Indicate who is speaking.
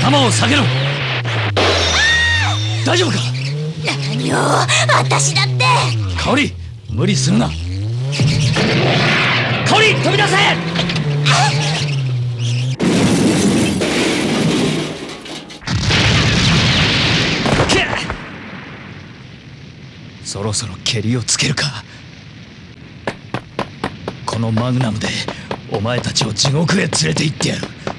Speaker 1: 頭を下げろ。大丈夫か？
Speaker 2: 何を、私だって。
Speaker 1: 香織、無理するな。香織、飛び出せ。そろそろケリをつけるか。このマグナムでお前たちを地獄へ連れて行ってやる。